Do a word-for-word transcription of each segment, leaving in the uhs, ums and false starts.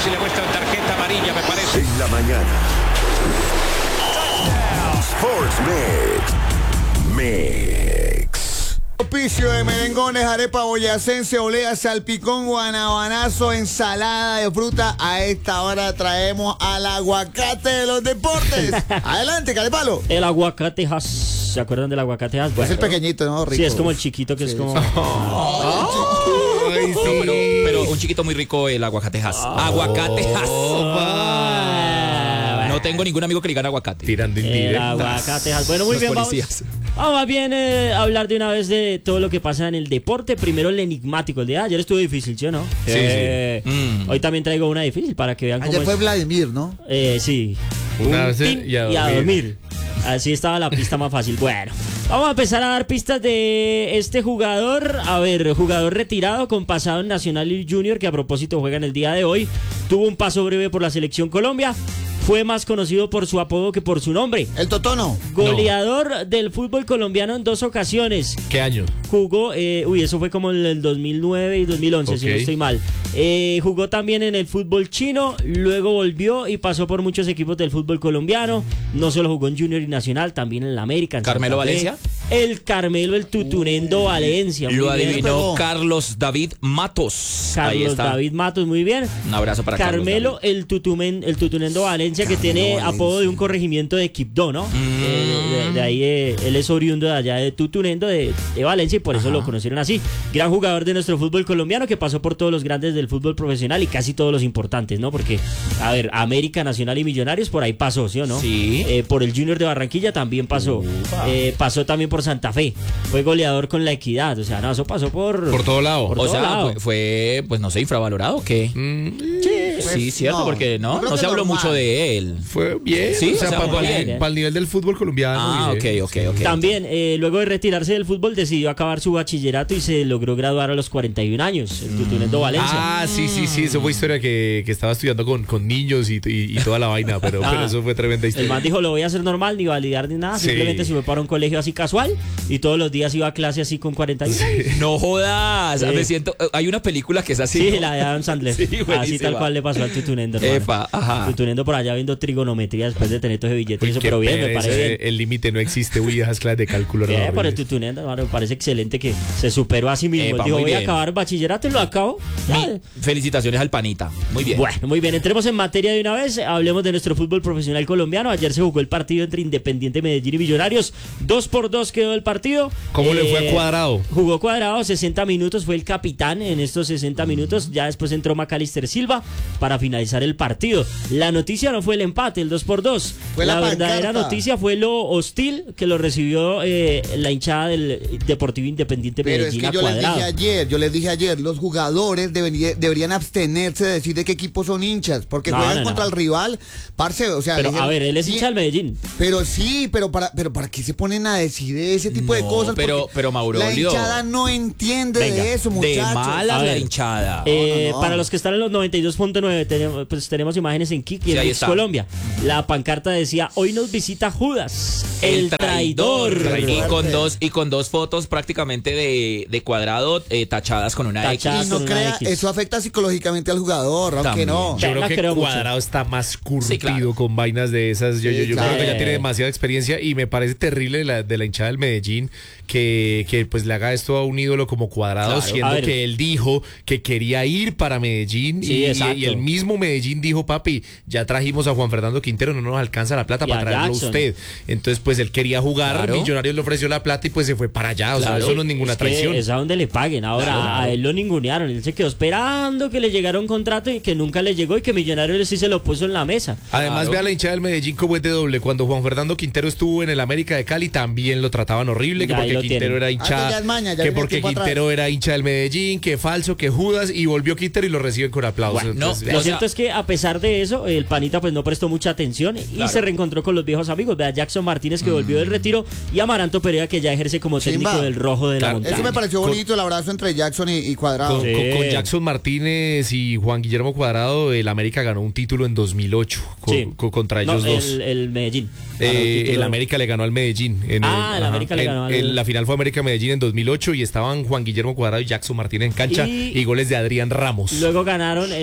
si le muestran tarjeta amarilla, me parece. En la mañana. Sports Mix. Mix. Auspicio de merengones, arepa boyacense, olea, salpicón, guanabanazo, ensalada de fruta. A esta hora traemos al aguacate de los deportes. Adelante, Calepalo. El aguacate has. ¿Se acuerdan del aguacate has? Es Bueno, el pequeñito, ¿no? Rico. sí, es como el chiquito que Sí. es como... Ay, sí. No, pero, pero un chiquito muy rico el aguacatejas. Aguacatejas. Ah, No tengo ningún amigo que le diga aguacate. Tirando El indirectas. aguacate has. Bueno, muy Los bien, vamos. policías. Vamos más bien eh, a hablar de una vez de todo lo que pasa en el deporte. Primero el enigmático. El de ayer estuvo difícil, ¿sí o no? Sí, Eh, sí. Mm. Hoy también traigo una difícil para que vean cómo Ayer fue es. Vladimir, ¿no? Eh, sí. Una Un vez tin y a dormir. dormir. Así estaba la pista más fácil. Bueno, vamos a empezar a dar pistas de este jugador. A ver, jugador retirado con pasado en Nacional y Junior, que a propósito juega en el día de hoy. Tuvo un paso breve por la selección Colombia. Fue más conocido por su apodo que por su nombre. El Totono. Goleador del fútbol colombiano en dos ocasiones. ¿Qué año? Jugó, eh, uy, eso fue como en el dos mil nueve y dos mil once, si no Ok. estoy mal. Eh, jugó también en el fútbol chino, luego volvió y pasó por muchos equipos del fútbol colombiano. No solo jugó en Junior y Nacional, también en la América. En ¿Carmelo Santa Fe. Valencia? El Carmelo, el Tutunendo Valencia. Lo muy bien. adivinó pegó. Carlos David Matos. Ahí Carlos está. David Matos, muy bien. Un abrazo para Carlos Carmelo, David. el, tutumen, el Tutunendo Valencia, que tiene Valencia. apodo de un corregimiento de Quibdó, ¿no? Eh, de, de ahí, eh, él es oriundo de allá de Tutunendo, de, de Valencia, y por eso lo conocieron así. Gran jugador de nuestro fútbol colombiano, que pasó por todos los grandes del fútbol profesional y casi todos los importantes, ¿no? Porque, a ver, América, Nacional y Millonarios, por ahí pasó, ¿sí o no? Sí. Eh, por el Junior de Barranquilla también pasó. Eh, pasó también por Santa Fe. Fue goleador con la Equidad. O sea, no, eso pasó por... Por todo lado. Por O todo sea, lado. fue, fue, pues no sé, infravalorado o qué. Mm, Sí, cierto, no, porque yo no, creo no que se habló normal. mucho de él. fue bien. Sí, o sea, o sea, para, muy el, bien. nivel del fútbol colombiano. Ah, ok, bien. ok, ok. También, eh, luego de retirarse del fútbol, decidió acabar su bachillerato y se logró graduar a los cuarenta y un años, en Tutunendo Valencia. Ah, sí, sí, sí. Eso fue historia que, que estaba estudiando con, con niños y, y, y toda la vaina, pero, Ah. pero eso fue tremenda El historia. man dijo, lo voy a hacer normal, ni validar ni nada, Sí. simplemente se fue para un colegio así casual y todos los días iba a clase así con cuarenta y un años. No jodas, Sí. me siento. Hay una película que es así. Sí, ¿no? la de Adam Sandler. Sí, así buenísima. tal cual le pasó al Tutunendo. hermano. Epa, ajá. Tutunendo por allá viendo trigonometría después de tener todo ese billete. Uy, y eso, qué pero bien, me pereza, parece bien. eh, el límite no existe. Uy, esas clases de cálculo. Bien, eran por el horribles. Tutunendo, hermano, me parece excelente que se superó a sí mismo. Epa, Él dijo, muy voy a bien. acabar bachillerato y lo acabo. Ya. Mi- felicitaciones al panita. Muy bien. Bueno, muy bien, entremos en materia de una vez, hablemos de nuestro fútbol profesional colombiano. Ayer se jugó el partido entre Independiente Medellín y Millonarios, dos por dos quedó el partido. ¿Cómo le fue a Eh, Cuadrado? Jugó Cuadrado, sesenta minutos, fue el capitán en estos sesenta minutos, ya después entró Macalister Silva para finalizar el partido. La noticia no fue el empate, el dos por dos, Fue la, la verdadera pancarta. noticia fue lo hostil que lo recibió eh, la hinchada del Deportivo Independiente Pero es Medellín que a yo les Cuadrado. dije ayer, yo les dije ayer, los jugadores debería- deberían abstenerse de decir de qué equipo son hinchas, porque No, juegan no, contra no. el rival, parce, o sea... Pero le- a ver, él es sí, hincha del Medellín. Pero sí, pero para, pero para qué se ponen a decir ese tipo de No, cosas. pero- Porque pero, Mauro, la Olio. hinchada no entiende Venga, de eso, De muchachos. mala A la ver. hinchada. Eh, no, no. Para los que están en los noventa y dos punto nueve, tenemos, pues tenemos imágenes en Kiki, Sí, en ahí Mix está. Colombia. La pancarta decía, hoy nos visita Judas, el, traidor. Y con dos, y con dos fotos prácticamente de, de Cuadrado eh, tachadas con una Tachadas. Y X. no con una crea, X. eso afecta psicológicamente al jugador, aunque También. no. Yo la creo que creo mucho. Cuadrado está más curtido Sí, claro. con vainas de esas. Yo, yo, Sí, yo claro. creo que ya tiene demasiada experiencia y me parece terrible de la, de la hinchada del Medellín que, que pues le haga esto a un ídolo como Cuadrado, Claro. A siendo ver. que él dijo que quería ir para Medellín Sí, y, exacto. y el mismo Medellín dijo, papi, ya trajimos a Juan Fernando Quintero, no nos alcanza la plata Y para a traerlo a Jackson. usted. Entonces pues él quería jugar, Claro. Millonarios le ofreció la plata y pues se fue para allá. O sea, Claro. eso no es ninguna Es que traición. es a donde le paguen. Ahora Claro, claro. a él lo ningunearon. Él se quedó esperando que le llegara un contrato y que nunca le llegó y que Millonarios sí se lo puso en la mesa. Además, Claro. vea la hinchada del Medellín como es de doble. Cuando Juan Fernando Quintero estuvo en el América de Cali, también lo trataban horrible, que Ya, ahí porque lo Quintero tienen. era Ah, hincha, ya es maña, ya que viene porque tiempo atrás. Quintero era hincha del Medellín, que falso, que Judas, y volvió Quintero y lo reciben con aplausos. Bueno, Entonces, no, Lo O sea- cierto es que a pesar de eso, el panita pues no prestó mucha atención y Claro. se reencontró con los viejos amigos. Vea, Jackson Martínez que volvió del retiro y Amaranto Perea que ya ejerce como técnico Chimba. del Rojo de la Claro. Montaña. Eso me pareció Con- bonito, el abrazo entre Jackson y, y Cuadrado. con, Sí. con- con Jackson Martínez y Juan Guillermo Cuadrado, el América ganó un título en dos mil ocho con- Sí. con- contra No, ellos dos. el, el Medellín. Eh, Ganó el título. América le ganó al Medellín. En Ah, el América le en- ganó al- en la final fue América-Medellín en dos mil ocho y estaban Juan Guillermo Cuadrado y Jackson Martínez en cancha Y- y, goles de Adrián Ramos. Luego ganaron en el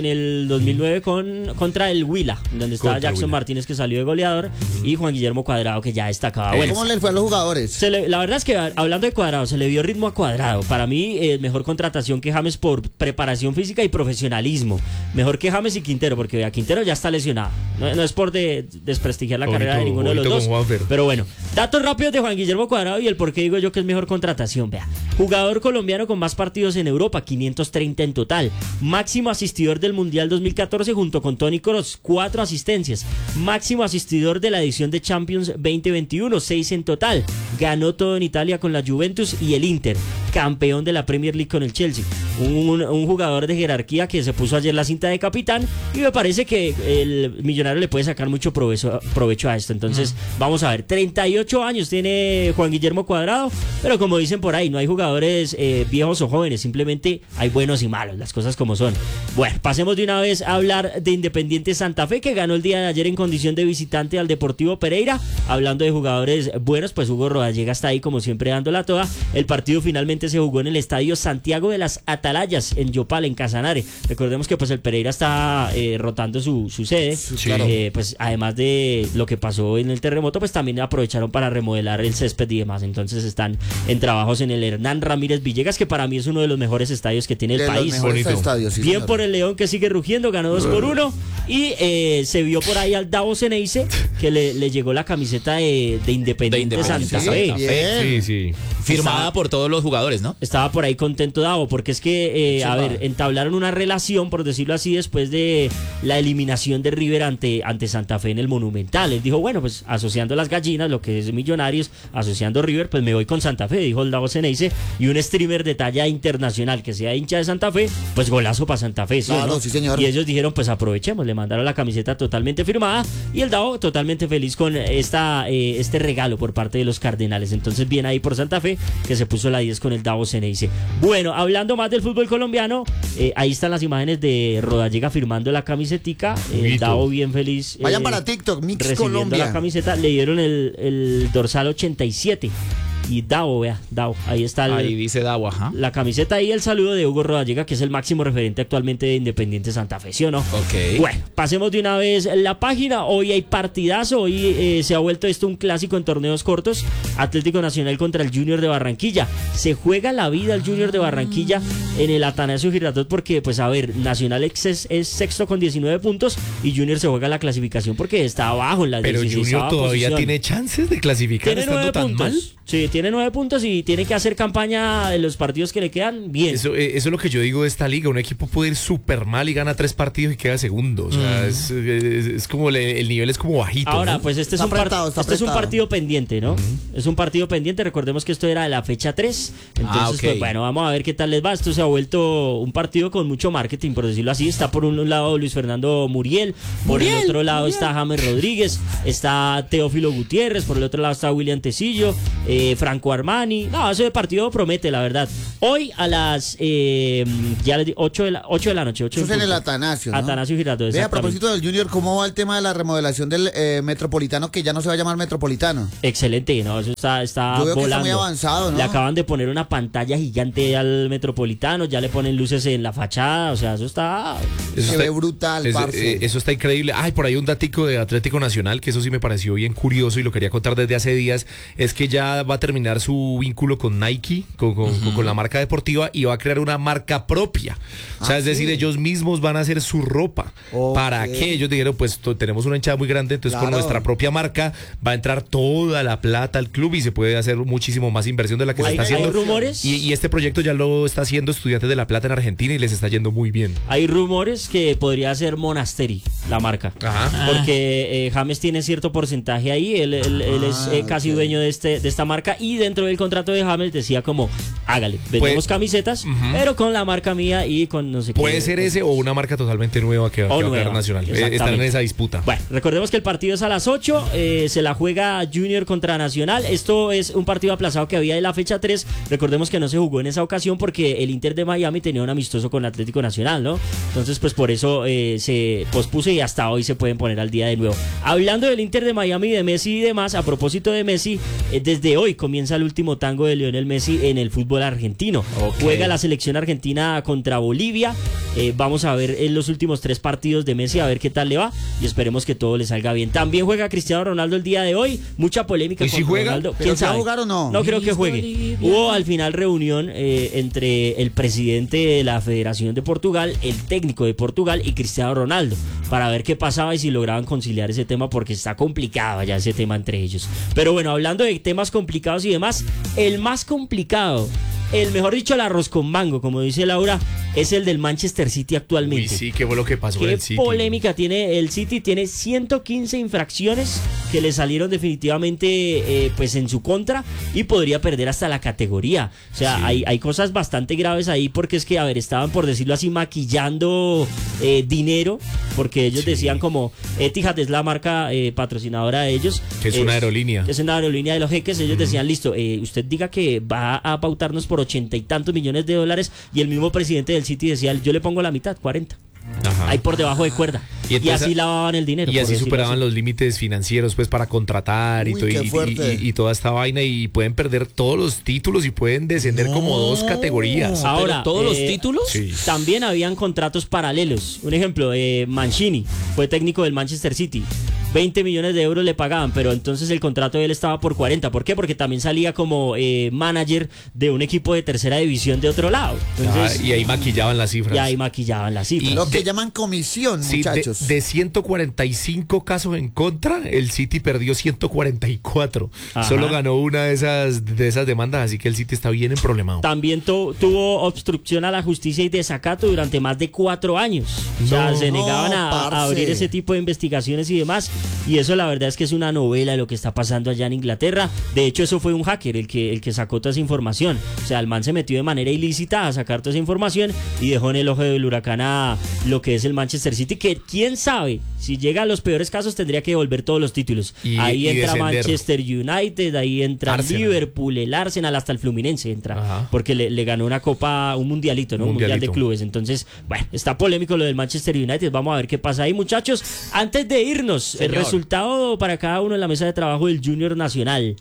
el dos mil nueve con, contra el Huila, donde estaba Contra Jackson Huila. Martínez, que salió de goleador, y Juan Guillermo Cuadrado, que ya destacaba. Bueno, ¿Cómo les fue a los jugadores? se le- la verdad es que hablando de Cuadrado, se le vio ritmo a Cuadrado. Para mí, eh, mejor contratación que James por preparación física y profesionalismo. Mejor que James y Quintero, porque vea, Quintero ya está lesionado. No, no es por de- desprestigiar la Ojito, carrera de ninguno de los ojito dos. con Juanfer. Pero bueno, datos rápidos de Juan Guillermo Cuadrado y el por qué digo yo que es mejor contratación. Vea, jugador colombiano con más partidos en Europa, quinientos treinta en total. Máximo asistidor del Mundial dos mil catorce junto con Toni Kroos, cuatro asistencias. Máximo asistidor de la edición de Champions veinte veintiuno, seis en total. Ganó todo en Italia con la Juventus y el Inter. Campeón de la Premier League con el Chelsea. Un, un jugador de jerarquía que se puso ayer la cinta de capitán y me parece que el Millonario le puede sacar mucho provecho, provecho a esto. Entonces, vamos a ver, treinta y ocho años tiene Juan Guillermo Cuadrado, pero como dicen por ahí, no hay jugadores eh, viejos o jóvenes, simplemente hay buenos y malos, las cosas como son. Bueno, pasemos de una vez a hablar de Independiente Santa Fe, que ganó el día de ayer en condición de visitante al Deportivo Pereira. Hablando de jugadores buenos, pues Hugo Rodallega está ahí como siempre dándola toda. El partido finalmente se jugó en el estadio Santiago de las Atalayas, en Yopal, en Casanare. Recordemos que pues el Pereira está eh, rotando su, su sede. claro. Eh, pues además de lo que pasó en el terremoto, pues también aprovecharon para remodelar el césped y demás. Entonces están en trabajos en el Hernán Ramírez Villegas, que para mí es uno de los mejores estadios que tiene el De los país. mejores Bonito. estadios, sí, Bien señor. por el León, que sigue rugiendo, ganó dos por uno. Y eh, se vio por ahí al Davo Ceneice, que le, le llegó la camiseta de, de Independiente, De Independiente Santa Sí, Fe. Santa Fe. bien. Sí, sí. Firmada por todos los jugadores, ¿no? Estaba por ahí contento Davo, porque es que, eh, a ver, entablaron una relación, por decirlo así, después de la eliminación de River ante, ante Santa Fe en el Monumental. Él dijo, bueno, pues asociando las gallinas, lo que es Millonarios, asociando River, pues me voy con Santa Fe, dijo el Davo Ceneice, y un streamer de talla internacional que sea hincha de Santa Fe, pues golazo para Santa Fe. ¿sí o Claro, no? sí, señor. Y ellos dijeron, pues aprovechemos, le mandaron la camiseta totalmente firmada, y el Davo totalmente feliz con esta, eh, este regalo por parte de los Cardenales. Entonces, bien ahí por Santa Fe, que se puso la diez con el Davo Ceneice. Bueno, hablando más del fútbol colombiano, eh, ahí están las imágenes de Rodallega firmando la camisetica. El Bonito. Davo bien feliz. Vayan eh, para TikTok, Mix recibiendo Colombia. la camiseta. Le dieron el, el dorsal ochenta y siete. Y Davo, vea, Davo, ahí está el, Ahí dice Dawa, ajá. la camiseta y el saludo de Hugo Rodallega, que es el máximo referente actualmente de Independiente Santa Fe, ¿sí o no? Ok. Bueno, pasemos de una vez la página. Hoy hay partidazo, hoy eh, se ha vuelto esto un clásico en torneos cortos. Atlético Nacional contra el Junior de Barranquilla. Se juega la vida el Junior de Barranquilla en el Atanasio Girardot porque, pues a ver, Nacional es, es sexto con diecinueve puntos y Junior se juega la clasificación porque está abajo en la Pero dieciséisava Junior todavía posición. tiene chances de clasificar Tiene estando nueve tan puntos. mal. Sí, tiene nueve puntos y tiene que hacer campaña en los partidos que le quedan bien. Eso, eh, eso es lo que yo digo de esta liga. Un equipo puede ir súper mal y gana tres partidos y queda segundo. O sea, es, es- es como le- el nivel es como bajito. Ahora, ¿no? pues este, es Está un, par- apretado, está este es un apretado. partido pendiente, ¿no? Es un partido pendiente. Recordemos que esto era de la fecha tres. Entonces, Ah, ok. pues bueno, vamos a ver qué tal les va. Esto se ha vuelto un partido con mucho marketing, por decirlo así. Está por un lado Luis Fernando Muriel, por el otro lado está James Rodríguez, está Teófilo Gutiérrez, por el otro lado está William Tecillo, eh, Franco Armani. No, ese partido promete, la verdad. Hoy a las eh, ya les di- ocho de la, ocho de la noche. ocho Eso es en el punto. Atanasio, ¿no? Atanasio Girardot, Ve, a exactamente. propósito del Junior, ¿cómo va el tema de la remodelación del eh, Metropolitano, que ya no se va a llamar Metropolitano? Excelente, no, eso está, está Yo veo que está volando. muy avanzado, ¿no? Le acaban de poner una pantalla gigante al Metropolitano, ya le ponen luces en la fachada, o sea, eso está... Eso Se ve brutal, es- parce. eh, eso está increíble. Ay, por ahí un datico de Atlético Nacional, que eso sí me pareció bien curioso y lo quería contar desde hace días, es que ya va a terminar su vínculo con Nike, con, con- con- con la marca deportiva, y va a crear una marca propia. O sea, Ah, es decir, sí. ellos mismos van a hacer su ropa. Ok. ¿Para qué? Ellos dijeron, pues to- tenemos una hinchada muy grande, entonces con Claro. nuestra propia marca va a entrar toda la plata al club y se puede hacer muchísimo más inversión de la que se Hay, está hay haciendo. rumores, Y, y este proyecto ya lo está haciendo Estudiantes de La Plata en Argentina y les está yendo muy bien. hay rumores que podría ser Monasteri, la marca. Ajá. Porque eh, James tiene cierto porcentaje ahí, él, él- él es eh, casi ok. dueño de este de esta marca y dentro del contrato de James decía como, hágale, vendemos Pues, camisetas, pero con la marca mía y con no sé qué. Puede ser ese o una marca totalmente nueva que, que O va a nueva, crear Nacional. Eh, exactamente. Están en esa disputa. Bueno, recordemos que el partido es a las ocho, eh, se la juega Junior contra Nacional. Esto es un partido aplazado que había de la fecha tres. Recordemos que no se jugó en esa ocasión porque el Inter de Miami tenía un amistoso con Atlético Nacional, ¿no? Entonces, pues por eso eh, se pospuso y y hasta hoy se pueden poner al día de nuevo. Hablando del Inter de Miami, de Messi y demás, a propósito de Messi, eh, desde hoy comienza el último tango de Lionel Messi en el fútbol argentino. Okay. Juega la selección argentina contra Bolivia. Eh, vamos a ver en los últimos tres partidos de Messi, a ver qué tal le va y esperemos que todo le salga bien. También juega Cristiano Ronaldo el día de hoy. Mucha polémica ¿Y con si juega? Ronaldo. ¿Pero ¿Quién si va a sabe? jugar o no? No creo que juegue. Bolivia. Hubo al final reunión eh, entre el presidente de la Federación de Portugal, el técnico de Portugal y Cristiano Ronaldo para ver qué pasaba y si lograban conciliar ese tema porque está complicado ya ese tema entre ellos. Pero bueno, hablando de temas complicados y demás, el más complicado, el mejor dicho, el arroz con mango, como dice Laura, es el del Manchester City actualmente. Uy, sí, qué fue lo que pasó en ¿Qué el City? polémica tiene el City? Tiene ciento quince infracciones que le salieron definitivamente eh, pues en su contra y podría perder hasta la categoría. O sea, Sí. hay, hay cosas bastante graves ahí porque es que, a ver, estaban, por decirlo así, maquillando eh, dinero, porque ellos Sí. decían como Etihad es la marca eh, patrocinadora de ellos. Que es una aerolínea. Es una aerolínea de los jeques. Ellos decían, listo, eh, usted diga que va a pautarnos por ochenta y tantos millones de dólares y el mismo presidente del City decía, yo le pongo la mitad, cuarenta. Ajá. Ahí por debajo de cuerda. Y Y, entonces- así lavaban el dinero. Y por así decirlo superaban así. los límites financieros pues para contratar y, Uy, to- qué y- fuerte. y- y toda esta vaina y pueden perder todos los títulos y pueden descender como dos categorías. Ahora, ¿Pero todos los eh, títulos? Sí. También habían contratos paralelos. Un ejemplo, eh, Mancini fue técnico del Manchester City. veinte millones de euros le pagaban, pero entonces el contrato de él estaba por cuarenta. ¿Por qué? Porque también salía como eh, manager de un equipo de tercera división de otro lado. Entonces, Ah, y ahí maquillaban las cifras. y ahí maquillaban las cifras. Y Lo que de- llaman comisión, Sí, de, muchachos. de ciento cuarenta y cinco casos en contra, el City perdió ciento cuarenta y cuatro. Ajá. Solo ganó una de esas, de esas demandas, así que el City está bien en problemado. También tu- tuvo obstrucción a la justicia y desacato durante más de cuatro años. O sea, No, se negaban a, parce. a abrir ese tipo de investigaciones y demás. Y eso la verdad es que es una novela de lo que está pasando allá en Inglaterra. De hecho, eso fue un hacker el que, el que sacó toda esa información. O sea, el man se metió de manera ilícita a sacar toda esa información y dejó en el ojo del huracán a lo que es el Manchester City, que quién sabe, si llega a los peores casos tendría que devolver todos los títulos. Y- ahí y entra descender. Manchester United, ahí entra Arsenal. Liverpool, el Arsenal, hasta el Fluminense entra. Ajá. Porque le, le ganó una copa, un mundialito, ¿no? Un mundial de Mundialito. clubes. Entonces, bueno, está polémico lo del Manchester United. Vamos a ver qué pasa ahí, muchachos. Antes de irnos, el Señor. resultado para cada uno en la mesa de trabajo del Junior Nacional.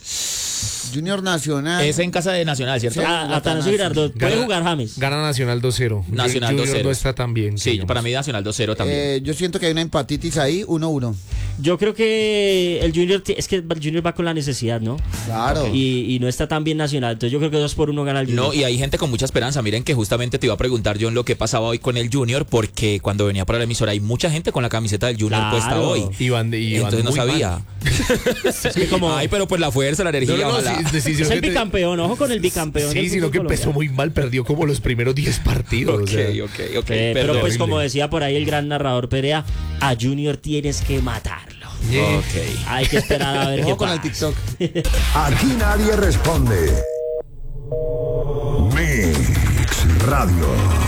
Junior Nacional. Es en casa de Nacional, ¿cierto? Sí. Ah, Atanasio Girardot. Puede Gana- jugar James. Gana Nacional dos cero. Nacional Junior dos cero. no está tan bien. Sí, digamos. para mí Nacional dos cero también. Eh, yo siento que hay una empatitis ahí, uno uno. Yo creo que el Junior, ti- es que el Junior va con la necesidad, ¿no? Claro. Y, y no está tan bien Nacional. Entonces yo creo que dos por uno gana el Junior. No, y hay gente con mucha esperanza. Miren que justamente te iba a preguntar, John, lo que pasaba hoy con el Junior, porque cuando venía para la emisora hay mucha gente con la camiseta del Junior Claro. puesta hoy. Y van de- y van Entonces no muy sabía. mal. Es que como Ay, pero pues la fuerza, la energía, No, no, no, ojalá. sí, sí, sí, es sino el que te- bicampeón, ojo con el bicampeón. Sí, del sino fútbol que empezó colombiano. muy mal, perdió como los primeros diez partidos. Ok, o sea. ok, ok. Eh, pero perdón. pues horrible. como decía por ahí el gran narrador Perea, a Junior tienes que matarlo. Yeah. Ok. Hay que esperar a ver qué Ojo con el pasa. TikTok. Aquí nadie responde. Mix Radio.